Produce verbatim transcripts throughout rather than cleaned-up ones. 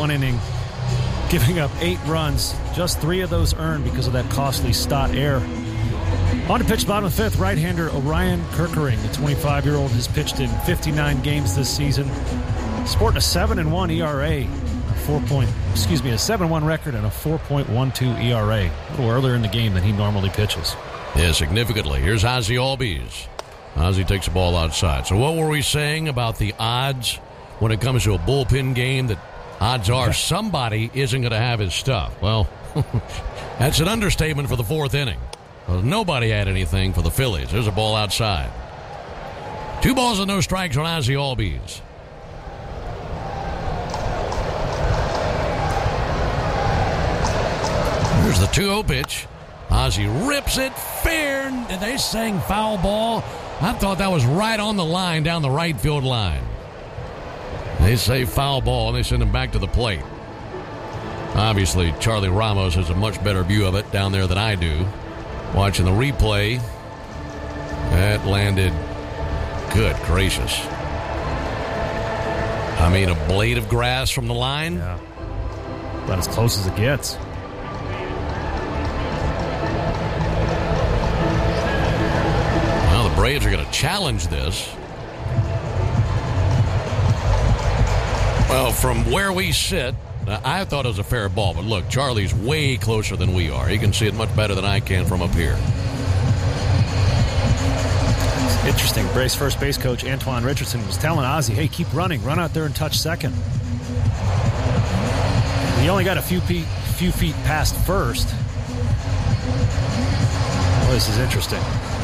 one inning, giving up eight runs. Just three of those earned because of that costly Stott error. On to pitch bottom of the fifth, right-hander Orion Kerkering, the twenty-five-year-old, has pitched in fifty-nine games this season, sporting a seven and one E R A, a four point, excuse me, a seven one record and a four point one two E R A. A little earlier in the game than he normally pitches. Yeah, significantly. Here's Ozzie Albies. Ozzie takes the ball outside. So what were we saying about the odds when it comes to a bullpen game, that odds are somebody isn't going to have his stuff? Well, that's an understatement for the fourth inning. Well, nobody had anything for the Phillies. There's a ball outside. Two balls and no strikes on Ozzie Albies. Here's the two oh pitch. Ozzie rips it fair. Did they saying foul ball? I thought that was right on the line down the right field line. They say foul ball, and they send him back to the plate. Obviously, Charlie Ramos has a much better view of it down there than I do. Watching the replay, that landed, good gracious. I mean, a blade of grass from the line. Yeah, about as close as it gets. Well, the Braves are going to challenge this. Well, from where we sit, I thought it was a fair ball, but look, Charlie's way closer than we are. He can see it much better than I can from up here. It's interesting. Braves first base coach Antoine Richardson was telling Ozzie, hey, keep running. Run out there and touch second. He only got a few feet, few feet past first. Well, this is interesting.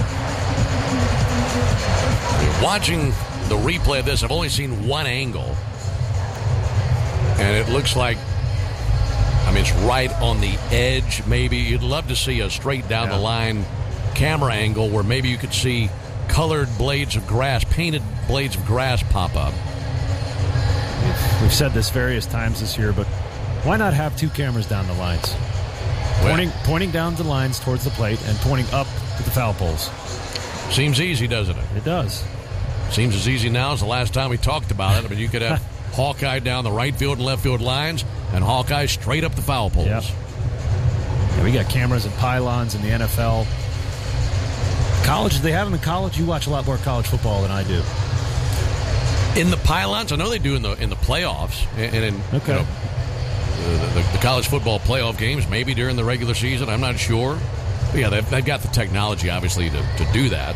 Watching the replay of this, I've only seen one angle. And it looks like, I mean, it's right on the edge, maybe. You'd love to see a straight down yeah. the line camera angle where maybe you could see colored blades of grass, painted blades of grass pop up. We've, we've said this various times this year, but why not have two cameras down the lines? Well, pointing, pointing down the lines towards the plate and pointing up to the foul poles. Seems easy, doesn't it? It does. Seems as easy now as the last time we talked about it. I mean, you could have Hawkeye down the right field and left field lines, and Hawkeye straight up the foul poles. Yep. Yeah, we got cameras and pylons in the N F L. College, they have them in college. You watch a lot more college football than I do. In the pylons, I know they do in the in the playoffs, and in okay. you know, the, the, the college football playoff games, maybe during the regular season. I'm not sure. But yeah, they've, they've got the technology, obviously, to, to do that.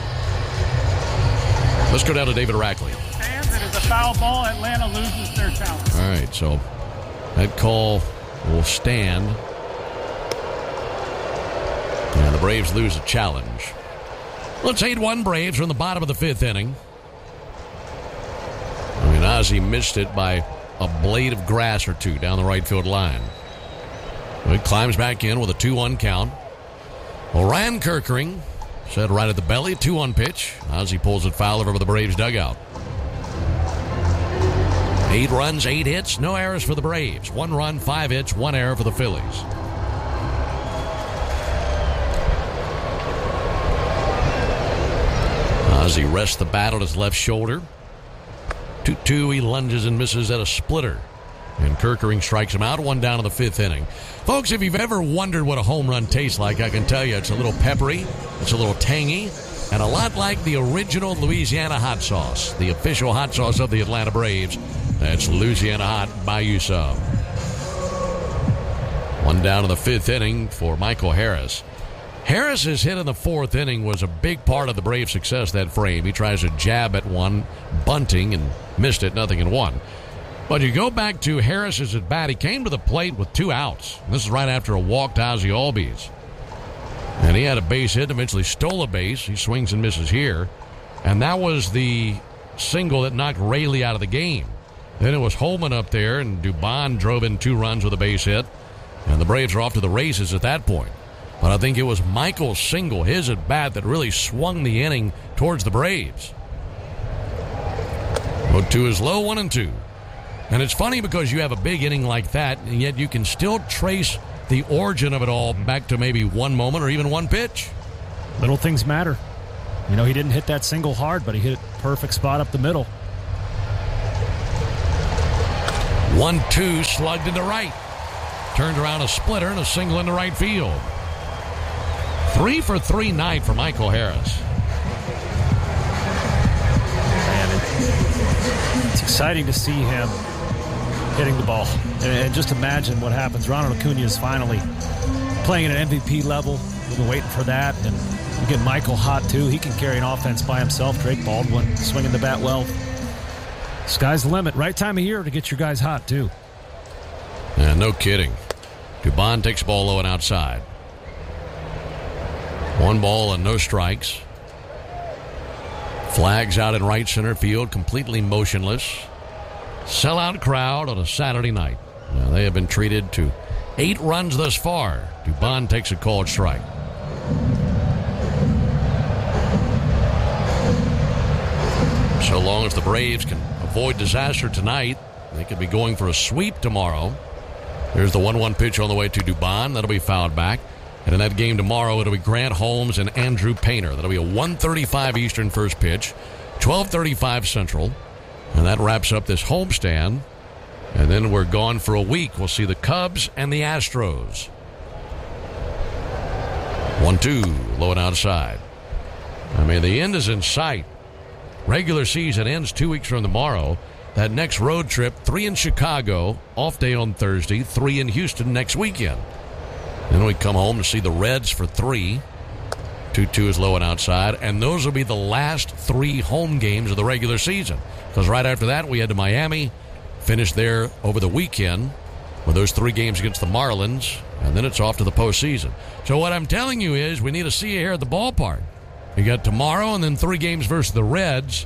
Let's go down to David Rackley. It is a foul ball. Atlanta loses their challenge. All right, so that call will stand. And the Braves lose a challenge. Well, it's eight one Braves from the bottom of the fifth inning. I mean, Ozzie missed it by a blade of grass or two down the right field line. It climbs back in with a two one count. Orion Kerkering set right at the belly, two one pitch. Ozzie pulls it foul over the Braves dugout. Eight runs, eight hits, no errors for the Braves. One run, five hits, one error for the Phillies. Ozzie rests the bat on his left shoulder. two two, he lunges and misses at a splitter. And Kerkering strikes him out, one down in the fifth inning. Folks, if you've ever wondered what a home run tastes like, I can tell you it's a little peppery, it's a little tangy, and a lot like the original Louisiana hot sauce, the official hot sauce of the Atlanta Braves. That's Louisiana Hot, buy you some. One down in the fifth inning for Michael Harris. Harris's hit in the fourth inning was a big part of the Braves' success that frame. He tries to jab at one, bunting, and missed it, nothing in one. But you go back to Harris's at bat, he came to the plate with two outs. This is right after a walk to Ozzie Albies. And he had a base hit, eventually stole a base. He swings and misses here. And that was the single that knocked Raley out of the game. Then it was Holman up there, and Dubon drove in two runs with a base hit. And the Braves are off to the races at that point. But I think it was Michael's single, his at bat, that really swung the inning towards the Braves. oh two is low, one and two. And it's funny because you have a big inning like that, and yet you can still trace the origin of it all back to maybe one moment or even one pitch. Little things matter. You know, he didn't hit that single hard, but he hit it perfect spot up the middle. one two slugged into right. Turned around a splitter and a single into right field. Three for three night for Michael Harris. Man, it, it's exciting to see him hitting the ball. And, and just imagine what happens. Ronald Acuna is finally playing at an M V P level. We've been waiting for that. And you get Michael hot, too. He can carry an offense by himself. Drake Baldwin swinging the bat well. Sky's the limit. Right time of year to get your guys hot, too. Yeah, no kidding. Dubon takes the ball low and outside. One ball and no strikes. Flags out in right center field, completely motionless. Sellout crowd on a Saturday night. Now, they have been treated to eight runs thus far. Dubon takes a called strike. So long as the Braves can avoid disaster tonight, they could be going for a sweep tomorrow. There's the one one pitch on the way to Dubon. That'll be fouled back. And in that game tomorrow, it'll be Grant Holmes and Andrew Painter. That'll be a one thirty-five Eastern first pitch, twelve thirty-five Central. And that wraps up this homestand. And then we're gone for a week. We'll see the Cubs and the Astros. one two, low and outside. I mean, the end is in sight. Regular season ends two weeks from tomorrow. That next road trip, three in Chicago, off day on Thursday, three in Houston next weekend. Then we come home to see the Reds for three. two two is low and outside. And those will be the last three home games of the regular season. Because right after that, we head to Miami, finish there over the weekend with those three games against the Marlins, and then it's off to the postseason. So what I'm telling you is we need to see you here at the ballpark. You got tomorrow and then three games versus the Reds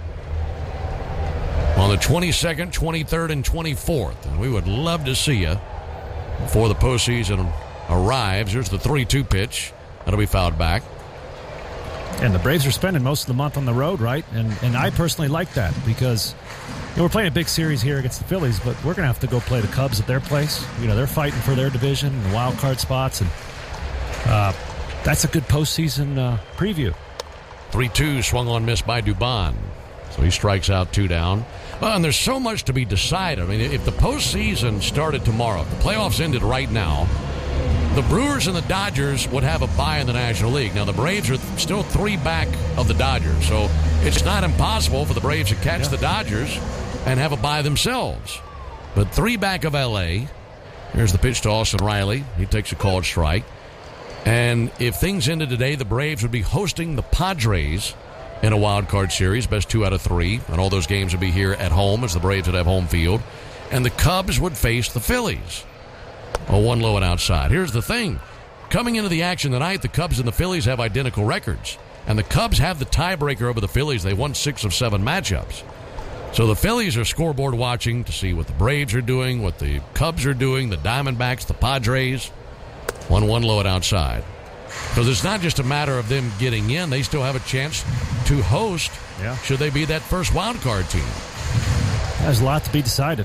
on the twenty-second, twenty-third, and twenty-fourth. And we would love to see you before the postseason arrives. Here's the three two pitch. That'll be fouled back. And the Braves are spending most of the month on the road, right? And and I personally like that because you know, we're playing a big series here against the Phillies, but we're going to have to go play the Cubs at their place. You know, they're fighting for their division and the wild card spots, and uh, that's a good postseason uh, preview. three two swung on, missed by Dubon. So he strikes out two down. Well, and there's so much to be decided. I mean, if the postseason started tomorrow, if the playoffs ended right now, the Brewers and the Dodgers would have a bye in the National League. Now, the Braves are still three back of the Dodgers, so it's not impossible for the Braves to catch yeah. the Dodgers and have a bye themselves. But three back of L A. Here's the pitch to Austin Riley. He takes a called strike. And if things ended today, the Braves would be hosting the Padres in a wild card series, best two out of three. And all those games would be here at home as the Braves would have home field. And the Cubs would face the Phillies. Oh, one low and outside. Here's the thing. Coming into the action tonight, the Cubs and the Phillies have identical records. And the Cubs have the tiebreaker over the Phillies. They won six of seven matchups. So the Phillies are scoreboard watching to see what the Braves are doing, what the Cubs are doing, the Diamondbacks, the Padres. one one low and outside. Because it's not just a matter of them getting in. They still have a chance to host yeah. should they be that first wild card team. There's a lot to be decided.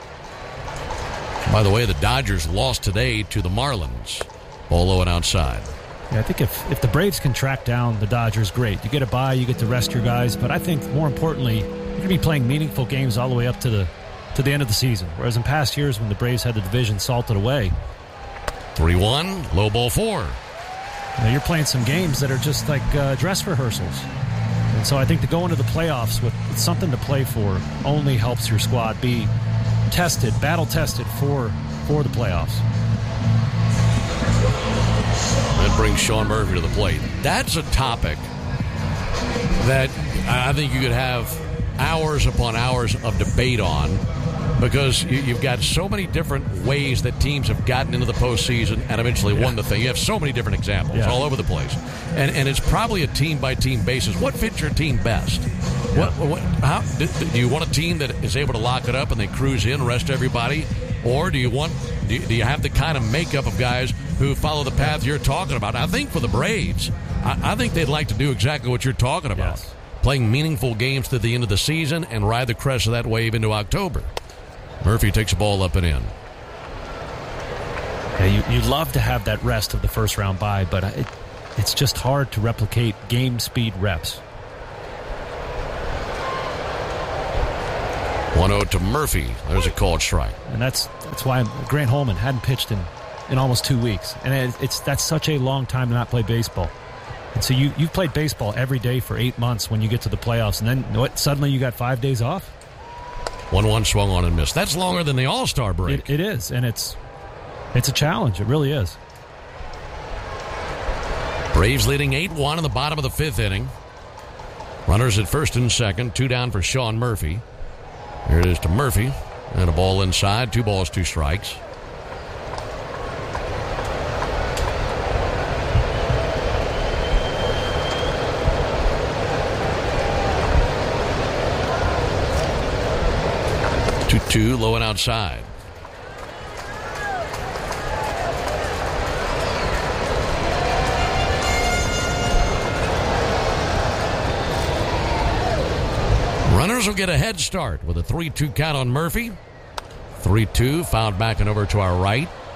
By the way, the Dodgers lost today to the Marlins. Ball low and outside. Yeah, I think if, if the Braves can track down the Dodgers, great. You get a bye, you get to rest your guys. But I think more importantly, you're going to be playing meaningful games all the way up to the to the end of the season. Whereas in past years when the Braves had the division salted away. three one, low ball four. You know, you're playing some games that are just like uh, dress rehearsals. And so I think to go into the playoffs with, with something to play for only helps your squad be tested, battle-tested for, for the playoffs. That brings Sean Murphy to the plate. That's a topic that I think you could have hours upon hours of debate on, because you, you've got so many different ways that teams have gotten into the postseason and eventually yeah. won the thing. You have so many different examples yeah. all over the place. And and it's probably a team-by-team basis. What fits your team best? Yeah. What, what, how, do, do you want a team that is able to lock it up and they cruise in, rest everybody? Or do you want do you, do you have the kind of makeup of guys who follow the path you're talking about? I think for the Braves, I, I think they'd like to do exactly what you're talking about. Yes. Playing meaningful games to the end of the season and ride the crest of that wave into October. Murphy takes the ball up and in. Yeah, you, you'd love to have that rest of the first round bye, but it, it's just hard to replicate game speed reps. one oh to Murphy. There's a called strike. And that's that's why Grant Holman hadn't pitched in, in almost two weeks. And it, it's that's such a long time to not play baseball. And so you, you've played baseball every day for eight months when you get to the playoffs. And then what? Suddenly you got five days off? one one swung on and missed. That's longer than the All-Star break. It, it is. And it's it's a challenge. It really is. Braves leading eight one in the bottom of the fifth inning. Runners at first and second. Two down for Sean Murphy. Here it is to Murphy. And a ball inside. Two balls, two strikes. two two, low and outside. Runners will get a head start with a three two count on Murphy. three two, fouled back and over to our right.